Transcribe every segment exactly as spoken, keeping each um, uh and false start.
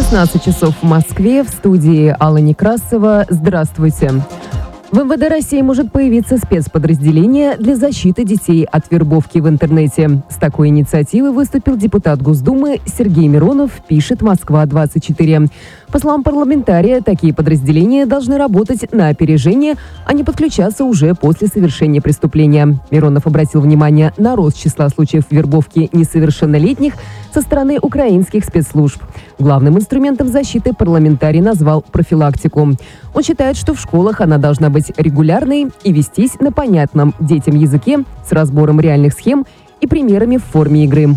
шестнадцать часов в Москве, в студии Алла Некрасова. Здравствуйте. В эм вэ дэ России может появиться спецподразделение для защиты детей от вербовки в интернете. С такой инициативой выступил депутат Госдумы Сергей Миронов, пишет Москва двадцать четыре. По словам парламентария, такие подразделения должны работать на опережение, а не подключаться уже после совершения преступления. Миронов обратил внимание на рост числа случаев вербовки несовершеннолетних со стороны украинских спецслужб. Главным инструментом защиты парламентарий назвал профилактику. Он считает, что в школах она должна быть регулярной и вестись на понятном детям языке с разбором реальных схем и примерами в форме игры.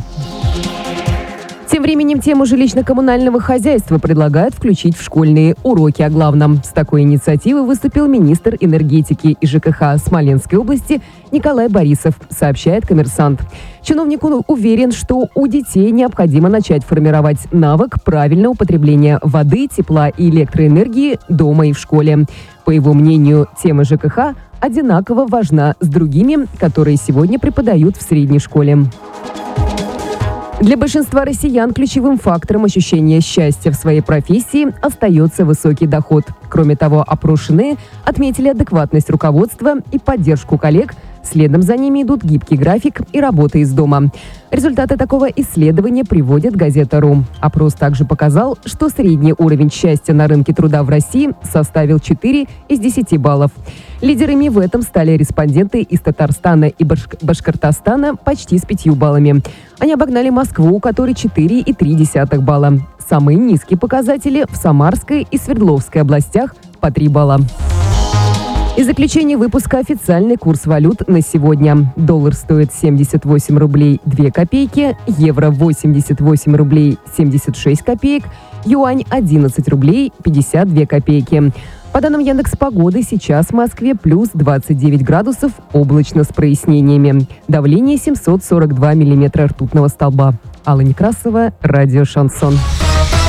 Тем временем тему жилищно-коммунального хозяйства предлагают включить в школьные уроки о главном. С такой инициативой выступил министр энергетики и жэ ка ха Смоленской области Николай Борисов, сообщает «Коммерсант». Чиновник уверен, что у детей необходимо начать формировать навык правильного употребления воды, тепла и электроэнергии дома и в школе. По его мнению, тема жэ ка ха одинаково важна с другими, которые сегодня преподают в средней школе. Для большинства россиян ключевым фактором ощущения счастья в своей профессии остается высокий доход. Кроме того, опрошенные отметили адекватность руководства и поддержку коллег. Следом за ними идут гибкий график и работа из дома. Результаты такого исследования приводит газета «Ру». Опрос также показал, что средний уровень счастья на рынке труда в России составил четыре из десяти баллов. Лидерами в этом стали респонденты из Татарстана и Башк- Башкортостана почти с пятью баллами. Они обогнали Москву, у которой четыре и три десятых балла. Самые низкие показатели в Самарской и Свердловской областях по три балла. И заключение выпуска официальный курс валют на сегодня. Доллар стоит семьдесят восемь рублей две копейки, евро восемьдесят восемь рублей семьдесят шесть копеек, юань одиннадцать рублей пятьдесят две копейки. По данным Яндекс.Погоды, сейчас в Москве плюс двадцать девять градусов, облачно с прояснениями. Давление семьсот сорок два миллиметра ртутного столба. Алла Некрасова, радио «Шансон».